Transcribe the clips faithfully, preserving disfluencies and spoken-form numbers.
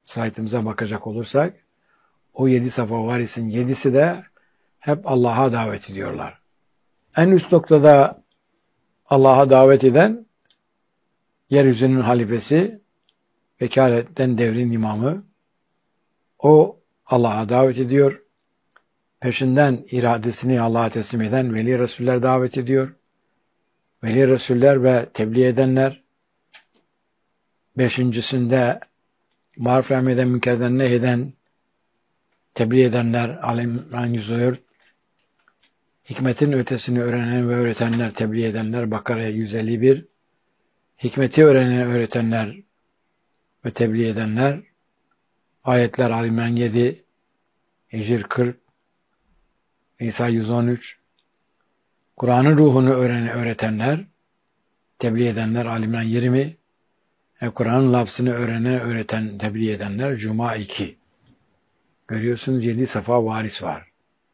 saytımıza bakacak olursak o yedi safa varisin yedisi de hep Allah'a davet ediyorlar. En üst noktada Allah'a davet eden yeryüzünün halifesi, vekaletten devrin imamı. O Allah'a davet ediyor. Peşinden iradesini Allah'a teslim eden veli Resuller davet ediyor. Veli Resuller ve tebliğ edenler. Beşincisinde maruf emreden münkerden nehyen, tebliğ edenler, alim yüz dört. Hikmetin ötesini öğrenen ve öğretenler, tebliğ edenler, Bakara yüz elli bir. Hikmeti öğrenen, öğretenler ve tebliğ edenler, ayetler Alimran yedi, Hicr kırk, İsa yüz on üç. Kur'an'ın ruhunu öğrenen, öğretenler, tebliğ edenler, Alimran yirmi. E, Kur'an'ın lafzını öğrenen, öğreten, tebliğ edenler, Cuma iki. Görüyorsunuz yedi safa varis var.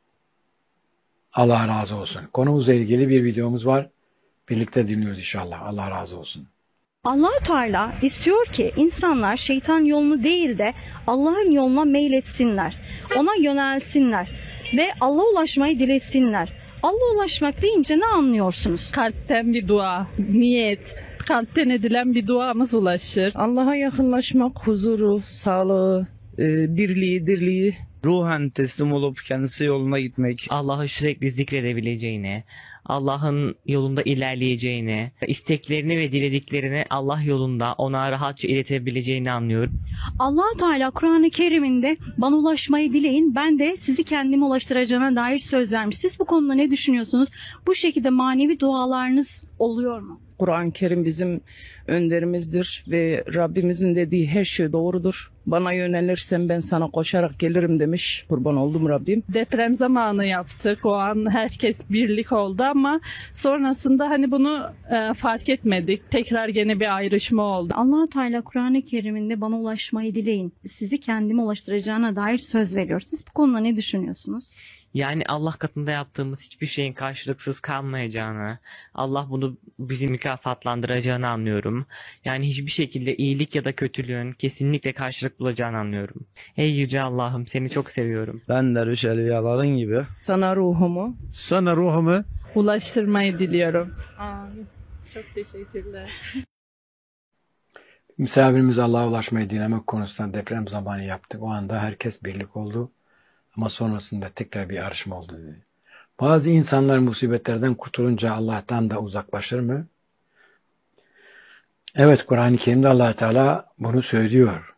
Allah razı olsun. Konumuzla ilgili bir videomuz var. Birlikte dinliyoruz inşallah. Allah razı olsun. Allah-u Teala istiyor ki insanlar şeytan yolunu değil de Allah'ın yoluna meyletsinler. Ona yönelsinler ve Allah'a ulaşmayı dilesinler. Allah'a ulaşmak deyince ne anlıyorsunuz? Kalpten bir dua, niyet, kalpten edilen bir duamız ulaşır. Allah'a yakınlaşmak, huzuru, sağlığı, e, birliği, dirliği. Ruhen teslim olup kendisi yoluna gitmek. Allah'ı sürekli zikredebileceğini, Allah'ın yolunda ilerleyeceğini, isteklerini ve dilediklerini Allah yolunda ona rahatça iletebileceğini anlıyorum. Allah-u Teala Kur'an-ı Kerim'inde bana ulaşmayı dileyin, ben de sizi kendime ulaştıracağına dair söz vermiş. Siz bu konuda ne düşünüyorsunuz? Bu şekilde manevi dualarınız oluyor mu? Kur'an-ı Kerim bizim önderimizdir ve Rabbimizin dediği her şey doğrudur. Bana yönelirsen ben sana koşarak gelirim demiş. Kurban oldum Rabbim. Deprem zamanı yaptık. O an herkes birlik oldu ama sonrasında hani bunu e, fark etmedik. Tekrar gene bir ayrışma oldu. Allah-u Teala Kur'an-ı Kerim'inde bana ulaşmayı dileyin, sizi kendime ulaştıracağına dair söz veriyor. Siz bu konuda ne düşünüyorsunuz? Yani Allah katında yaptığımız hiçbir şeyin karşılıksız kalmayacağını, Allah bunu bizi mükafatlandıracağını anlıyorum. Yani hiçbir şekilde iyilik ya da kötülüğün kesinlikle karşılık bulacağını anlıyorum. Ey Yüce Allah'ım, seni çok seviyorum. Ben de Rüşelviyaların gibi. Sana ruhumu, Sana ruhumu Ulaştırmayı diliyorum. Amin. Çok teşekkürler. Misafirimiz Allah'a ulaşmayı dilemek konusunda deprem zamanı yaptık. O anda herkes birlik oldu. Ama sonrasında tekrar bir arışma oldu dedi. Bazı insanlar musibetlerden kurtulunca Allah'tan da uzaklaşır mı? Evet, Kur'an-ı Kerim'de Allah Teala bunu söylüyor.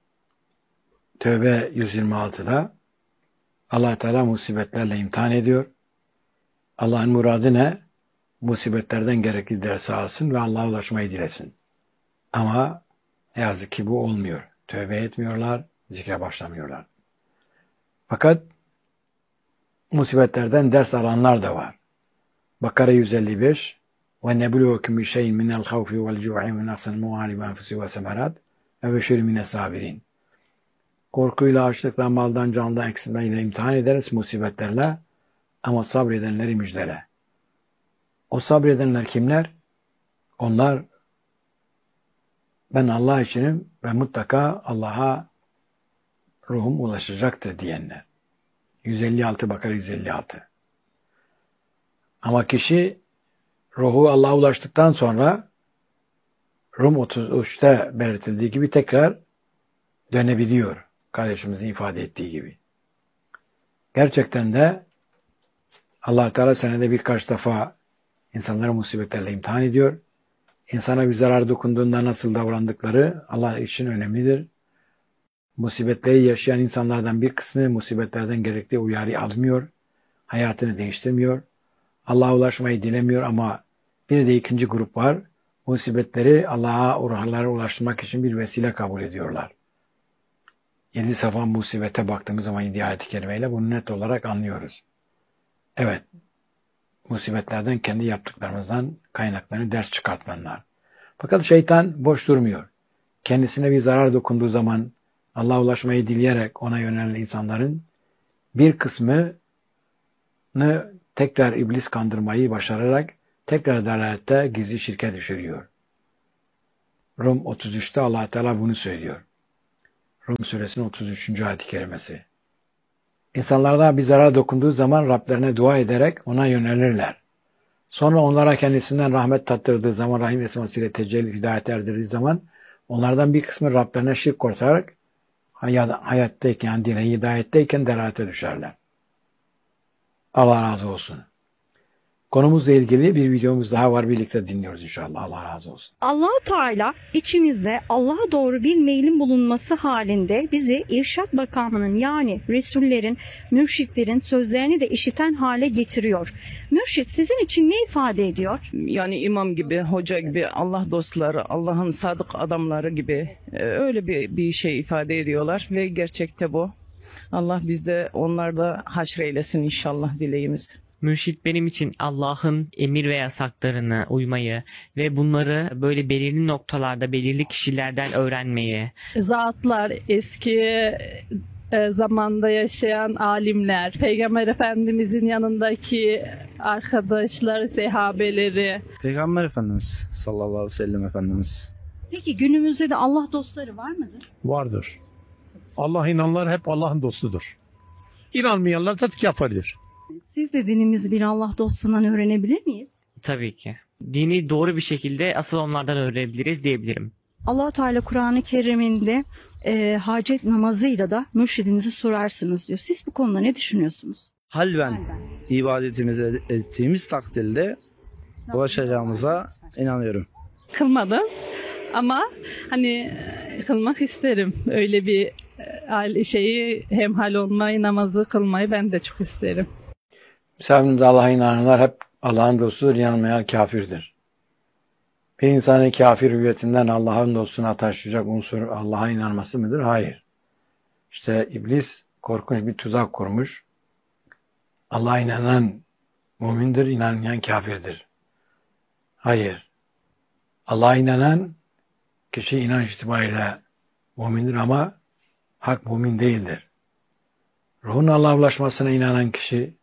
Tövbe yüz yirmi altıda Allah Teala musibetlerle imtihan ediyor. Allah'ın muradı ne? Musibetlerden gerekli dersi alsın ve Allah'a ulaşmayı dilesin. Ama ne yazık ki bu olmuyor. Tövbe etmiyorlar, zikre başlamıyorlar. Fakat musibetlerden ders alanlar da var. Bakara yüz elli beş ve nebluvukum bi şey'in minel havfi vel cu'i ve naqsin mu'ali ve enfusi ve semerat ve beşir mine sabirin. Korkuyla, açlıkla, maldan, candan eksilmeyle imtihan ederiz musibetlerle ama sabredenleri müjdele. O sabredenler kimler? Onlar ben Allah içinim ve mutlaka Allah'a ruhum ulaşacaktır diyenler. yüz elli altı Bakara yüz elli altı. Ama kişi ruhu Allah'a ulaştıktan sonra Rum otuz üçte belirtildiği gibi tekrar dönebiliyor. Kardeşimizin ifade ettiği gibi. Gerçekten de Allah Teala senede birkaç defa insanları musibetlerle imtihan ediyor. İnsana bir zarar dokunduğunda nasıl davrandıkları Allah için önemlidir. Musibetleri yaşayan insanlardan bir kısmı musibetlerden gerekli uyarı almıyor, hayatını değiştirmiyor, Allah'a ulaşmayı dilemiyor ama bir de ikinci grup var, musibetleri Allah'a ruhlara ulaştırmak için bir vesile kabul ediyorlar. Yedi safa musibete baktığımız zaman yedi ayet-i kerimeyle bunu net olarak anlıyoruz. Evet, musibetlerden kendi yaptıklarımızdan kaynaklarını ders çıkartmanlar. Fakat şeytan boş durmuyor. Kendisine bir zarar dokunduğu zaman Allah'a ulaşmayı dileyerek ona yönelen insanların bir kısmını tekrar iblis kandırmayı başararak tekrar dalalette gizli şirke düşürüyor. Rum otuz üçte Allah Teala bunu söylüyor. Rum suresinin otuz üçüncü ayet-i kerimesi. İnsanlardan bir zarar dokunduğu zaman Rablerine dua ederek ona yönelirler. Sonra onlara kendisinden rahmet tattırdığı zaman, rahim esmasıyla tecelli hidayet erdirdiği zaman onlardan bir kısmı Rablerine şirk koşarak hayat, hayattayken, yani dine hidayetteyken delalete düşerler. Allah razı olsun. Konumuzla ilgili bir videomuz daha var. Birlikte dinliyoruz inşallah. Allah razı olsun. Allah-u Teala içimizde Allah'a doğru bir meylin bulunması halinde bizi irşat makamının yani Resullerin, mürşitlerin sözlerini de işiten hale getiriyor. Mürşit sizin için ne ifade ediyor? Yani imam gibi, hoca gibi, Allah dostları, Allah'ın sadık adamları gibi e, öyle bir, bir şey ifade ediyorlar ve gerçekte bu. Allah bizde onlarda haşreylesin inşallah dileğimiz. Mürşit benim için Allah'ın emir ve yasaklarına uymayı ve bunları böyle belirli noktalarda belirli kişilerden öğrenmeyi. Zatlar, eski e, zamanda yaşayan alimler, Peygamber Efendimizin yanındaki arkadaşlar, sahabeleri. Peygamber Efendimiz sallallahu aleyhi ve sellem Efendimiz. Peki günümüzde de Allah dostları var mıdır? Vardır. Allah inananlar hep Allah'ın dostudur. İnanmayanlar da kafirdir. Siz de dinimizi bir Allah dostundan öğrenebilir miyiz? Tabii ki. Dini doğru bir şekilde asıl onlardan öğrenebiliriz diyebilirim. Allah-u Teala Kur'an-ı Kerim'inde e, hacet namazıyla da mürşidinizi sorarsınız diyor. Siz bu konuda ne düşünüyorsunuz? Halben ibadetimizi ettiğimiz takdirde ulaşacağımıza inanıyorum. Kılmadım ama hani e, kılmak isterim. Öyle bir e, şeyi hemhal olmayı, namazı kılmayı ben de çok isterim. Misafirimiz Allah'a inananlar hep Allah'ın dostudur, inanmayan kafirdir. Bir insanın kafir hüviyetinden Allah'ın dostuna taşıyacak unsur Allah'a inanması mıdır? Hayır. İşte iblis korkunç bir tuzak kurmuş. Allah'a inanan mümindir, inanmayan kafirdir. Hayır. Allah'a inanan kişi inanç itibariyle mümindir ama hak mümin değildir. Ruhun Allah'a ulaşmasına inanan kişi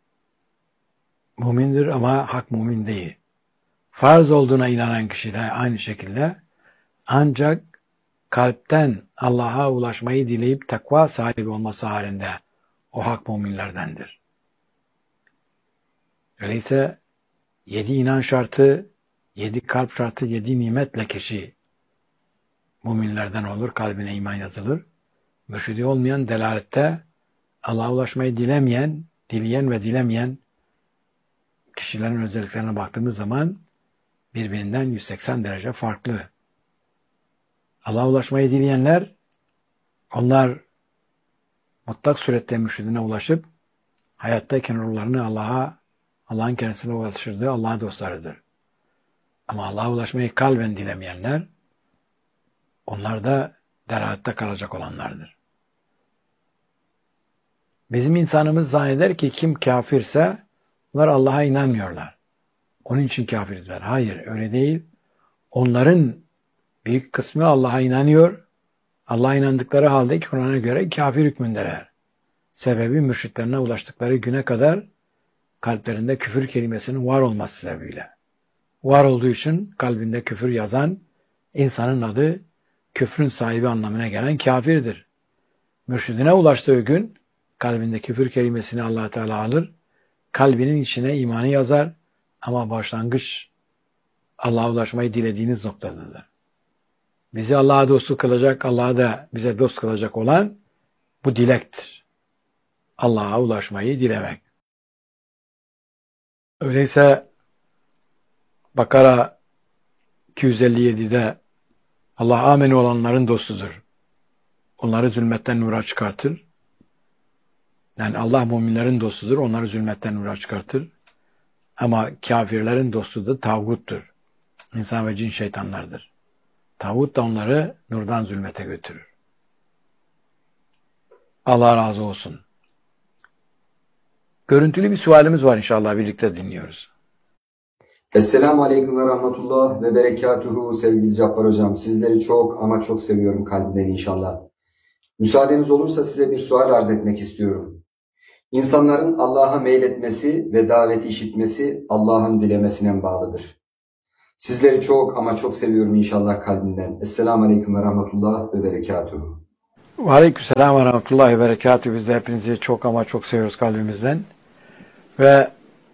mümindir ama hak mümin değil. Farz olduğuna inanan kişi de aynı şekilde ancak kalpten Allah'a ulaşmayı dileyip takva sahibi olması halinde o hak müminlerdendir. Öyleyse yedi inan şartı, yedi kalp şartı, yedi nimetle kişi müminlerden olur, kalbine iman yazılır. Mürşidi olmayan delalette Allah'a ulaşmayı dilemeyen, dileyen ve dilemeyen kişilerin özelliklerine baktığımız zaman birbirinden yüz seksen derece farklı. Allah'a ulaşmayı dileyenler, onlar mutlak surette mürşidine ulaşıp hayattayken ruhlarını Allah'a, Allah'ın kendisine ulaştırdığı Allah'a dostlarıdır. Ama Allah'a ulaşmayı kalben dilemeyenler, onlar da delalette kalacak olanlardır. Bizim insanımız zanneder ki kim kafirse onlar Allah'a inanmıyorlar. Onun için kafirdiler. Hayır, öyle değil. Onların büyük kısmı Allah'a inanıyor. Allah'a inandıkları halde Kur'an'a göre kafir hükmündeler. Sebebi mürşitlerine ulaştıkları güne kadar kalplerinde küfür kelimesinin var olması sebebiyle. Var olduğu için kalbinde küfür yazan insanın adı küfrün sahibi anlamına gelen kafirdir. Mürşidine ulaştığı gün kalbinde küfür kelimesini Allah Teala alır, kalbinin içine imanı yazar ama başlangıç Allah'a ulaşmayı dilediğiniz noktadadır. Bizi Allah'a dostu kılacak, Allah'a da bize dost kılacak olan bu dilektir. Allah'a ulaşmayı dilemek. Öyleyse Bakara iki yüz elli yedi'de Allah ameni olanların dostudur. Onları zulmetten nura çıkartır. Yani Allah müminlerin dostudur. Onları zulmetten nura çıkartır. Ama kafirlerin dostu da tağuttur. İnsan ve cin şeytanlardır. Tağut da onları nurdan zulmete götürür. Allah razı olsun. Görüntülü bir sualimiz var inşallah. Birlikte dinliyoruz. Esselamu Aleyküm ve Rahmetullah ve Berekatuhu sevgili Cabbar Hocam. Sizleri çok ama çok seviyorum kalbimden inşallah. Müsaadeniz olursa size bir sual arz etmek istiyorum. İnsanların Allah'a meyletmesi ve daveti işitmesi Allah'ın dilemesine bağlıdır. Sizleri çok ama çok seviyorum inşallah kalbimden. Esselamu Aleyküm ve Rahmetullah ve Berekatuhu. Aleykümselam ve rahmetullahi ve berekatühü. Biz de hepinizi çok ama çok seviyoruz kalbimizden. Ve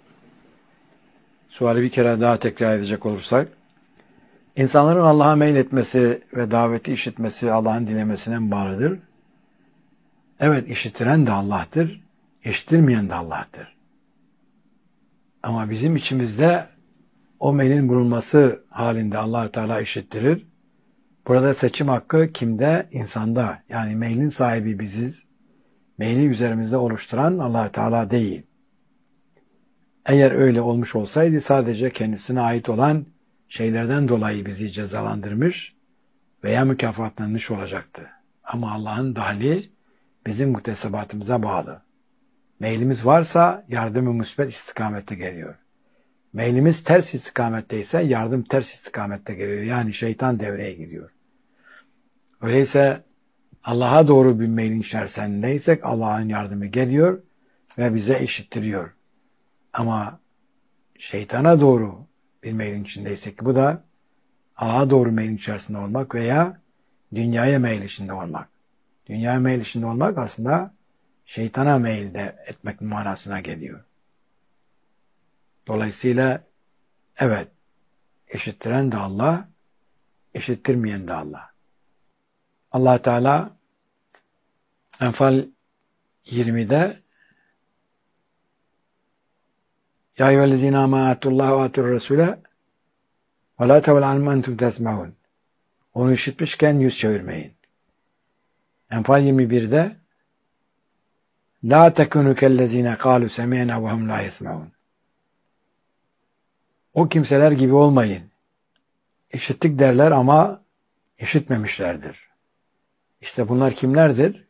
suali bir kere daha tekrar edecek olursak, insanların Allah'a meyletmesi ve daveti işitmesi Allah'ın dilemesine bağlıdır. Evet, işitiren de Allah'tır, işitirmeyen de Allah'tır. Ama bizim içimizde o meylin bulunması halinde Allah-u Teala işittirir. Burada seçim hakkı kimde? İnsanda. Yani meylin sahibi biziz. Meyli üzerimizde oluşturan Allah-u Teala değil. Eğer öyle olmuş olsaydı sadece kendisine ait olan şeylerden dolayı bizi cezalandırmış veya mükafatlanmış olacaktı. Ama Allah'ın dahli bizim muktesebatımıza bağlı. Meylimiz varsa yardımı müsbet istikamette geliyor. Meylimiz ters istikamette ise yardım ters istikamette geliyor. Yani şeytan devreye giriyor. Öyleyse Allah'a doğru bir meylin içerisindeysek Allah'ın yardımı geliyor ve bize işittiriyor. Ama şeytana doğru bir meylin içindeysek bu da Allah'a doğru meylin içerisinde olmak veya dünyaya meyil içinde olmak. Dünyaya meyil içinde olmak aslında şeytana meyil de etmek manasına geliyor. Dolayısıyla evet, işittiren de Allah, işittirmeyen de Allah. Allah Teala Enfal yirmide Ya eyyühellezine amâ atullâhe ve atur resûle ve lâ tevel anhum entum tesma'un. Onu işitmişken yüz çevirmeyin. Enfal yirmi birde La tekûnû kellezîne kâlû semî'nâ ve hum lâ yesma'un. O kimseler gibi olmayın. İşittik derler ama işitmemişlerdir. İşte bunlar kimlerdir?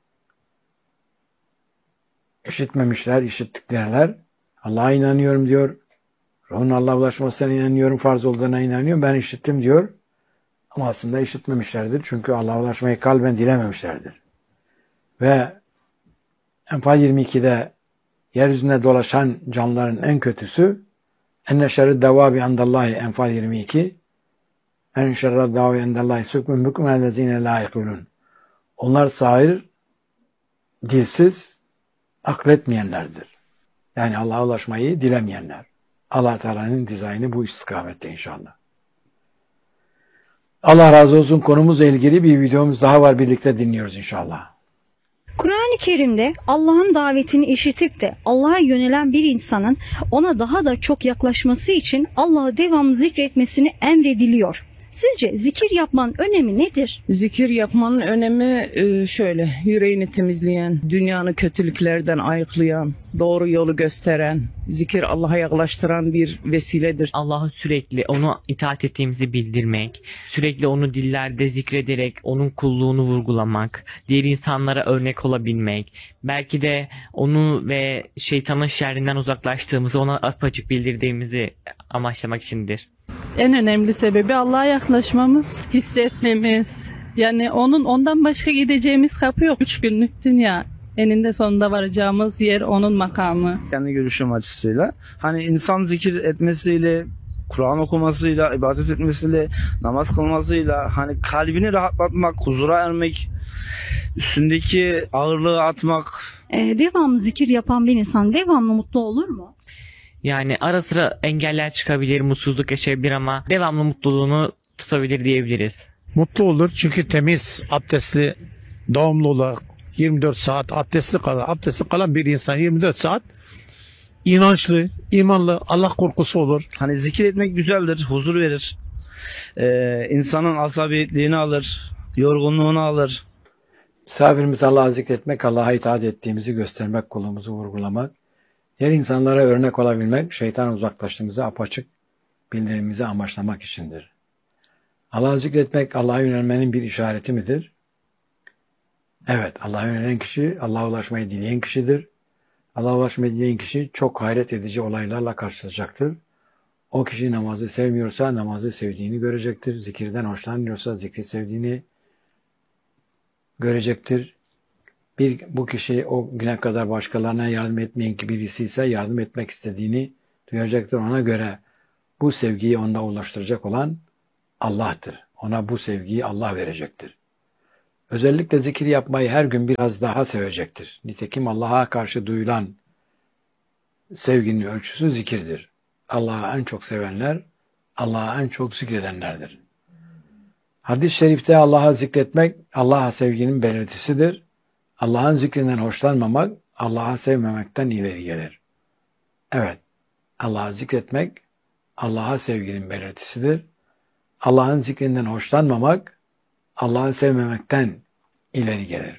İşitmemişler, işittik derler. Allah'a inanıyorum diyor. Ruhun Allah'a ulaşmasına inanıyorum, farz olduğuna inanıyorum. Ben işittim diyor. Ama aslında işitmemişlerdir. Çünkü Allah'a ulaşmayı kalben dilememişlerdir. Ve Enfal yirmi ikide yeryüzünde dolaşan canlıların en kötüsü enne şerri devabi andallahi Enfal yirmi iki en şerri devabi andallahi sükmün bükmü ellezine la yekulun. Onlar sağır, dilsiz, akletmeyenlerdir. Yani Allah'a ulaşmayı dilemeyenler. Allah Teala'nın dizaynı bu istikamette inşallah. Allah razı olsun, konumuzla ilgili bir videomuz daha var, birlikte dinliyoruz inşallah. Kur'an-ı Kerim'de Allah'ın davetini işitip de Allah'a yönelen bir insanın ona daha da çok yaklaşması için Allah'ı devamlı zikretmesini emrediliyor. Sizce zikir yapmanın önemi nedir? Zikir yapmanın önemi e, şöyle, yüreğini temizleyen, dünyanın kötülüklerden ayıklayan, doğru yolu gösteren, zikir Allah'a yaklaştıran bir vesiledir. Allah'ı sürekli onu itaat ettiğimizi bildirmek, sürekli onu dillerde zikrederek onun kulluğunu vurgulamak, diğer insanlara örnek olabilmek, belki de onu ve şeytanın şerrinden uzaklaştığımızı ona apaçık bildirdiğimizi amaçlamak içindir. En önemli sebebi Allah'a yaklaşmamız, hissetmemiz. Yani onun ondan başka gideceğimiz kapı yok. Üç günlük dünya. Eninde sonunda varacağımız yer onun makamı. Kendi görüşüm açısıyla. Hani insan zikir etmesiyle, Kur'an okumasıyla, ibadet etmesiyle, namaz kılmasıyla hani kalbini rahatlatmak, huzura ermek, üstündeki ağırlığı atmak. Ee, devamlı zikir yapan bir insan devamlı mutlu olur mu? Yani ara sıra engeller çıkabilir, mutsuzluk yaşayabilir ama devamlı mutluluğunu tutabilir diyebiliriz. Mutlu olur çünkü temiz, abdestli, devamlı olarak yirmi dört saat abdestli kalan, abdestli kalan bir insan yirmi dört saat inançlı, imanlı, Allah korkusu olur. Hani zikir etmek güzeldir, huzur verir. Ee, insanın asabiyetliğini alır, yorgunluğunu alır. Misafirimiz Allah'ı zikretmek, Allah'a itaat ettiğimizi göstermek, kulumuzu vurgulamak, diğer insanlara örnek olabilmek, şeytan uzaklaştığımızı apaçık bildirimimizi amaçlamak içindir. Allah'ı zikretmek, Allah'a yönelmenin bir işareti midir? Evet, Allah'a yönelen kişi, Allah'a ulaşmayı dileyen kişidir. Allah'a ulaşmayı dileyen kişi çok hayret edici olaylarla karşılaşacaktır. O kişi namazı sevmiyorsa namazı sevdiğini görecektir. Zikirden hoşlanmıyorsa zikri sevdiğini görecektir. Bir, bu kişi o güne kadar başkalarına yardım etmeyen birisi ise yardım etmek istediğini duyacaktır. Ona göre bu sevgiyi onda ulaştıracak olan Allah'tır. Ona bu sevgiyi Allah verecektir. Özellikle zikir yapmayı her gün biraz daha sevecektir. Nitekim Allah'a karşı duyulan sevginin ölçüsü zikirdir. Allah'a en çok sevenler, Allah'a en çok zikredenlerdir. Hadis-i şerifte Allah'a zikretmek, Allah'a sevginin belirtisidir. Allah'ın zikrinden hoşlanmamak, Allah'a sevmemekten ileri gelir. Evet, Allah'a zikretmek, Allah'a sevginin belirtisidir. Allah'ın zikrinden hoşlanmamak, Allah'ı sevmemekten ileri gelir.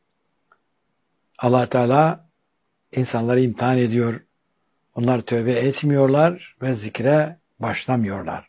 Allah Teala insanları imtihan ediyor. Onlar tövbe etmiyorlar ve zikre başlamıyorlar.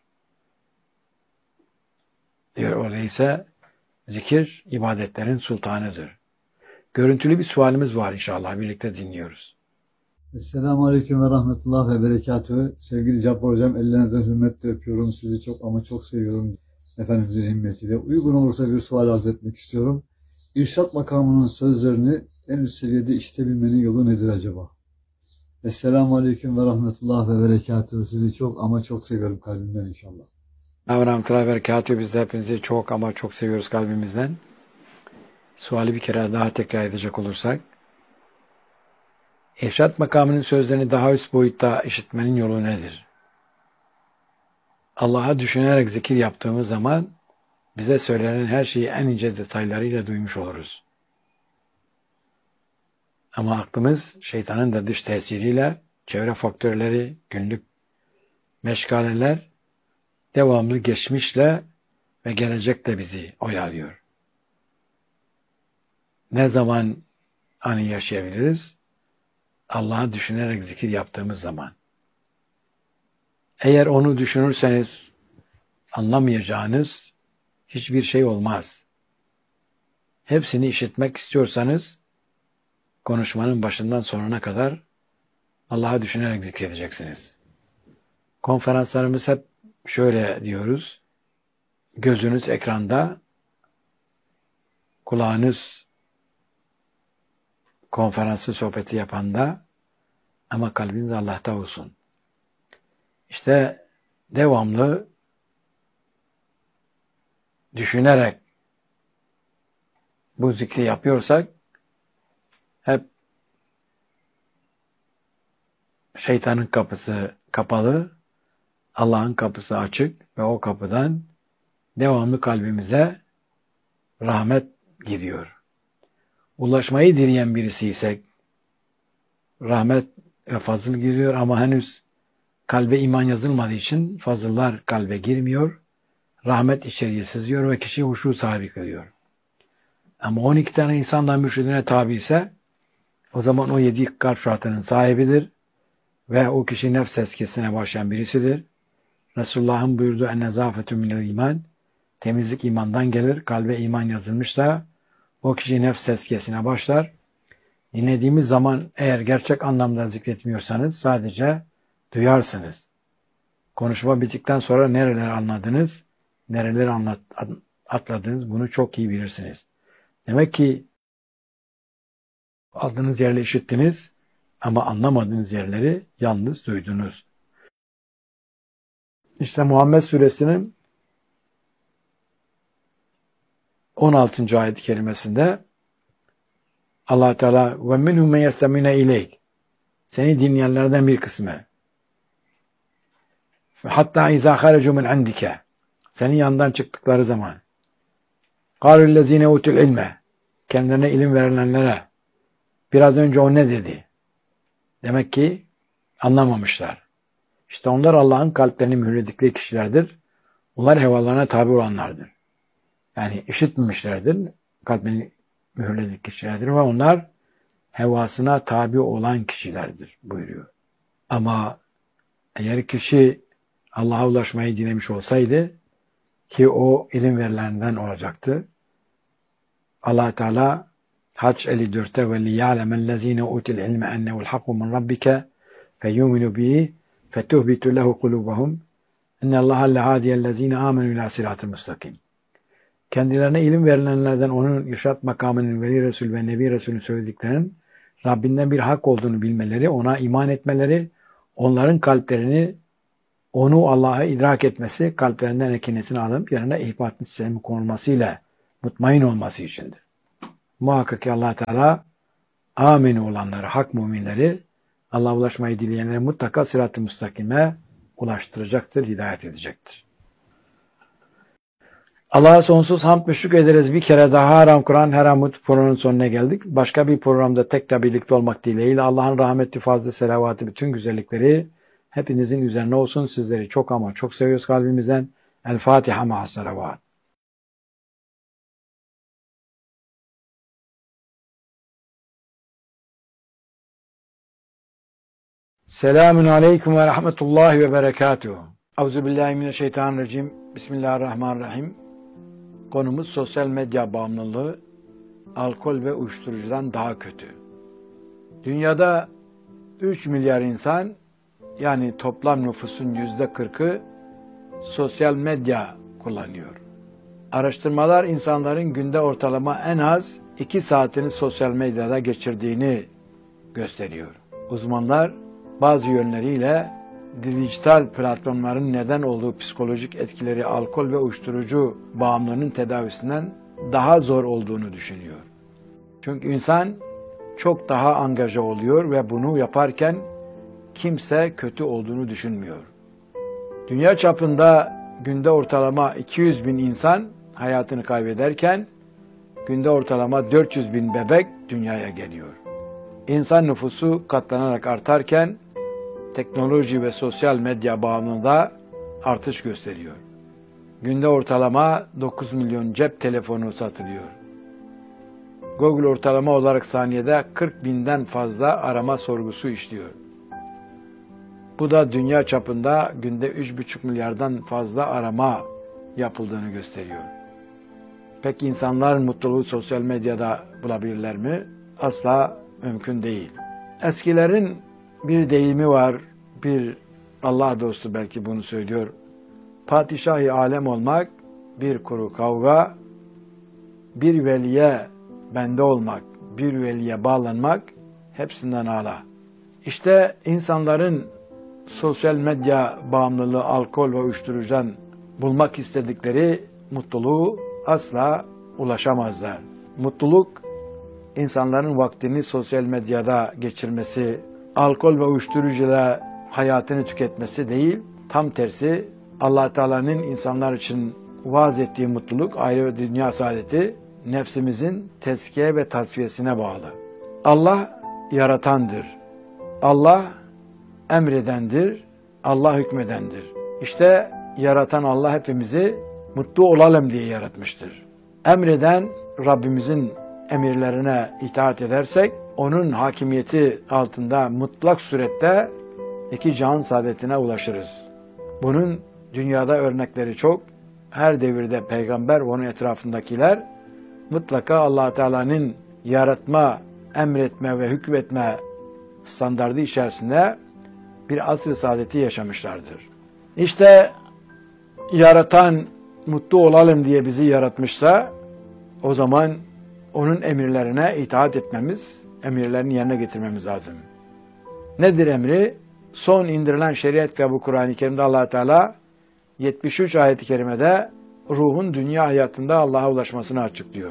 Diyor orada ise zikir ibadetlerin sultanıdır. Görüntülü bir sualimiz var inşallah. Birlikte dinliyoruz. Esselamu Aleyküm ve Rahmetullah ve Berekatühü. Sevgili Cabbar Hocam, ellerinizden hürmetle öpüyorum. Sizi çok ama çok seviyorum. Efendimizin himmetiyle. Uygun olursa bir sual arz etmek istiyorum. İrşad makamının sözlerini en üst seviyede işitebilmenin yolu nedir acaba? Esselamu Aleyküm ve Rahmetullah ve Berekatühü. Sizi çok ama çok seviyorum kalbimden inşallah. Ve Rahmetullah ve Berekatühü. Biz de hepinizi çok ama çok seviyoruz kalbimizden. Suali bir kere daha tekrar edecek olursak. İrşad makamının sözlerini daha üst boyutta işitmenin yolu nedir? Allah'a düşünerek zikir yaptığımız zaman bize söylenen her şeyi en ince detaylarıyla duymuş oluruz. Ama aklımız şeytanın da dış tesiriyle çevre faktörleri, günlük meşgaleler devamlı geçmişle ve gelecekle bizi oyalıyor. Ne zaman anı yaşayabiliriz? Allah'ı düşünerek zikir yaptığımız zaman. Eğer onu düşünürseniz anlamayacağınız hiçbir şey olmaz. Hepsini işitmek istiyorsanız konuşmanın başından sonuna kadar Allah'ı düşünerek zikredeceksiniz. Konferanslarımız hep şöyle diyoruz. Gözünüz ekranda, kulağınız konferansı sohbeti yapanda ama kalbiniz Allah'ta olsun. İşte devamlı düşünerek bu zikri yapıyorsak hep şeytanın kapısı kapalı, Allah'ın kapısı açık ve o kapıdan devamlı kalbimize rahmet gidiyor. Ulaşmayı dileyen birisiysek rahmet ve fazıl giriyor ama henüz kalbe iman yazılmadığı için fazıllar kalbe girmiyor. Rahmet içeriye sızıyor ve kişi huşu sahibi kılıyor. Ama on iki tane insandan mürşidine tabi ise o zaman o yedi kalp şartının sahibidir ve o kişi nefs eskisine başlayan birisidir. Resulullah'ın buyurduğu en nezafetü minel iman, temizlik imandan gelir. Kalbe iman yazılmışsa o kişi nefs eskisine başlar. Dinlediğimiz zaman eğer gerçek anlamda zikretmiyorsanız sadece duyarsınız. Konuşma bittikten sonra nereleri anladınız, nereleri anlat, atladınız bunu çok iyi bilirsiniz. Demek ki aldığınız yerleri işittiniz ama anlamadığınız yerleri yalnız duydunuz. İşte Muhammed Suresinin on altıncı ayet-i kerimesinde Allah Teala ve minhum men yestemine ileyk, seni dinleyenlerden bir kısmı, ve hatta izâ harecu min indike, senin yanından çıktıkları zaman kâlullezîne utul ilme, kendilerine ilim verilenlere biraz önce o ne dedi? Demek ki anlamamışlar. İşte onlar Allah'ın kalplerini mühürledikleri kişilerdir. Onlar hevalarına tabi olanlardır. Yani işitmemişlerdir. Kalplerini mühürledik kişilerdir ve onlar hevasına tabi olan kişilerdir buyuruyor. Ama eğer kişi Allah'a ulaşmayı dilemiş olsaydı ki o ilim verilenden olacaktı. Allah Teala Hac elli dörtte ve liya'lemellezine utul ilme ennehu'l hakku min rabbike feyuminu bihi fetuhbitu lehu kulubahum ennallaha lehadiyellezine amenu ila sıratı müstakim. Kendilerine ilim verilenlerden onun irşad makamının veli Resul ve Nebi Resul'ün söylediklerinin Rabbinden bir hak olduğunu bilmeleri, ona iman etmeleri, onların kalplerini onu Allah'a idrak etmesi, kalplerinden ekinesini alıp yanına ihbat sistemi konulmasıyla mutmain olması içindir. Muhakkak ki Allah Teala amin olanları, hak müminleri, Allah'a ulaşmayı dileyenleri mutlaka sırat-ı müstakime ulaştıracaktır, hidayet edecektir. Allah'a sonsuz hamd ve şükür ederiz. Bir kere daha Haram Kur'an Heramut programının sonuna geldik. Başka bir programda tekrar birlikte olmak dileğiyle Allah'ın rahmeti, fazlı, selavatı, bütün güzellikleri hepinizin üzerine olsun. Sizleri çok ama çok seviyoruz kalbimizden. El Fatiha ma'as salavat. Selamun aleyküm ve rahmetullahi ve berekatuhu. Euzubillahimineşşeytanirracim. Bismillahirrahmanirrahim. Konumuz sosyal medya bağımlılığı, alkol ve uyuşturucudan daha kötü. Dünyada üç milyar insan, yani toplam nüfusun yüzde kırkı sosyal medya kullanıyor. Araştırmalar insanların günde ortalama en az iki saatini sosyal medyada geçirdiğini gösteriyor. Uzmanlar bazı yönleriyle dijital platformların neden olduğu psikolojik etkileri alkol ve uyuşturucu bağımlılığının tedavisinden daha zor olduğunu düşünüyor. Çünkü insan çok daha angaja oluyor ve bunu yaparken kimse kötü olduğunu düşünmüyor. Dünya çapında günde ortalama iki yüz bin insan hayatını kaybederken günde ortalama dört yüz bin bebek dünyaya geliyor. İnsan nüfusu katlanarak artarken teknoloji ve sosyal medya bağımlılığında artış gösteriyor. Günde ortalama dokuz milyon cep telefonu satılıyor. Google ortalama olarak saniyede kırk binden fazla arama sorgusu işliyor. Bu da dünya çapında günde üç buçuk milyardan fazla arama yapıldığını gösteriyor. Peki insanların mutluluğu sosyal medyada bulabilirler mi? Asla mümkün değil. Eskilerin bir deyimi var, bir Allah dostu belki bunu söylüyor. Padişah-ı alem olmak, bir kuru kavga, bir veliye bende olmak, bir veliye bağlanmak hepsinden âlâ. İşte insanların sosyal medya bağımlılığı, alkol ve uyuşturucudan bulmak istedikleri mutluluğu asla ulaşamazlar. Mutluluk, insanların vaktini sosyal medyada geçirmesi, alkol ve uyuşturucuyla hayatını tüketmesi değil, tam tersi Allah Teala'nın insanlar için vaaz ettiği mutluluk, aile ve dünya saadeti nefsimizin tezkiye ve tasfiyesine bağlı. Allah yaratandır. Allah emredendir. Allah hükmedendir. İşte yaratan Allah hepimizi mutlu olalım diye yaratmıştır. Emreden Rabbimizin emirlerine itaat edersek, onun hakimiyeti altında mutlak surette iki cihan saadetine ulaşırız. Bunun dünyada örnekleri çok. Her devirde peygamber ve onun etrafındakiler mutlaka Allah Teala'nın yaratma, emretme ve hükmetme standardı içerisinde bir asr-ı saadeti yaşamışlardır. İşte yaratan mutlu olalım diye bizi yaratmışsa o zaman onun emirlerine itaat etmemiz, emirlerini yerine getirmemiz lazım. Nedir emri? Son indirilen şeriat ve bu Kur'an-ı Kerim'de Allah Teala yetmiş üç ayet-i kerimede ruhun dünya hayatında Allah'a ulaşmasını açıklıyor.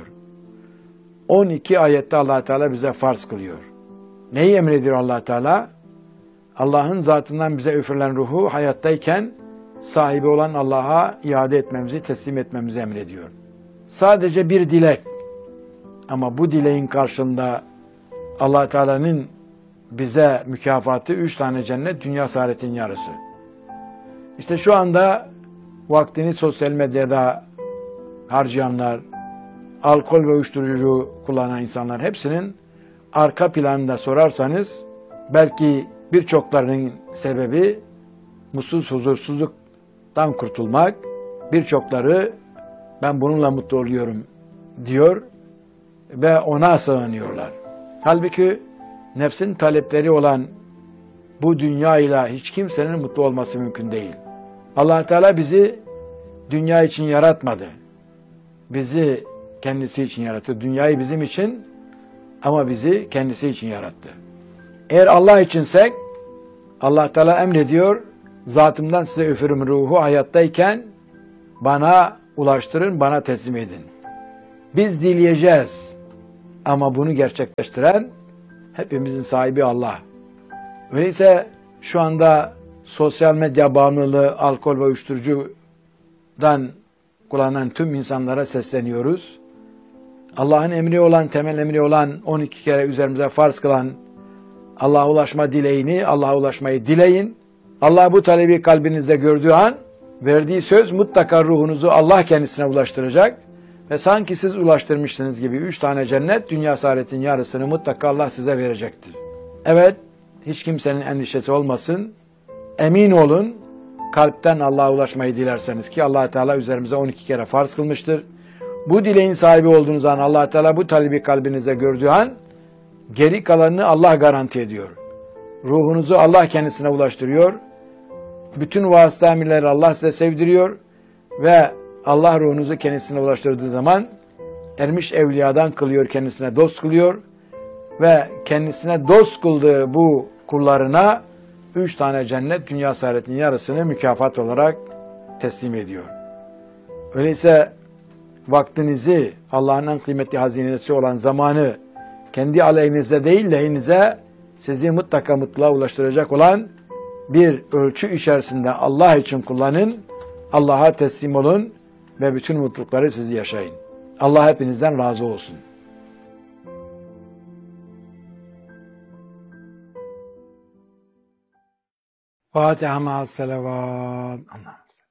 on iki ayette Allah Teala bize farz kılıyor. Neyi emrediyor Allah Teala? Allah'ın zatından bize üfürülen ruhu hayattayken sahibi olan Allah'a iade etmemizi, teslim etmemizi emrediyor. Sadece bir dilek. Ama bu dileğin karşılığında Allah Teala'nın bize mükafatı üç tane cennet, dünya saadetin yarısı. İşte şu anda vaktini sosyal medyada harcayanlar, alkol ve uyuşturucu kullanan insanlar hepsinin arka planında sorarsanız belki birçoklarının sebebi mutsuz, huzursuzluktan kurtulmak. Birçokları ben bununla mutlu oluyorum diyor ve ona sığınıyorlar. Halbuki nefsin talepleri olan bu dünyayla hiç kimsenin mutlu olması mümkün değil. Allah Teala bizi dünya için yaratmadı. Bizi kendisi için yarattı. Dünyayı bizim için ama bizi kendisi için yarattı. Eğer Allah içinsek Allah Teala emrediyor, zatımdan size üfürüm ruhu hayattayken bana ulaştırın, bana teslim edin. Biz dileyeceğiz ama bunu gerçekleştiren hepimizin sahibi Allah. Öyleyse şu anda sosyal medya bağımlılığı, alkol ve uyuşturucudan kullanan tüm insanlara sesleniyoruz. Allah'ın emri olan, temel emri olan, on iki kere üzerimize farz kılan Allah'a ulaşma dileğini, Allah'a ulaşmayı dileyin. Allah bu talebi kalbinizde gördüğü an, verdiği söz mutlaka ruhunuzu Allah kendisine ulaştıracak. Ve sanki siz ulaştırmışsınız gibi üç tane cennet, dünya saadetin yarısını mutlaka Allah size verecektir. Evet, hiç kimsenin endişesi olmasın. Emin olun, kalpten Allah'a ulaşmayı dilerseniz ki Allah Teala üzerimize on iki kere farz kılmıştır. Bu dileğin sahibi olduğunuz an Allah Teala bu talebi kalbinizde gördüğü an geri kalanını Allah garanti ediyor. Ruhunuzu Allah kendisine ulaştırıyor. Bütün vasıta emirleri Allah size sevdiriyor ve Allah ruhunuzu kendisine ulaştırdığı zaman ermiş evliyadan kılıyor, kendisine dost kılıyor ve kendisine dost kıldığı bu kullarına üç tane cennet, dünya saadetinin yarısını mükafat olarak teslim ediyor. Öyleyse vaktinizi, Allah'ın en kıymetli hazinesi olan zamanı kendi aleyhinizde değil lehinize sizi mutlaka mutluluğa ulaştıracak olan bir ölçü içerisinde Allah için kullanın, Allah'a teslim olun ve bütün mutlulukları siz yaşayın. Allah hepinizden razı olsun. Fatiha ma'as salavat.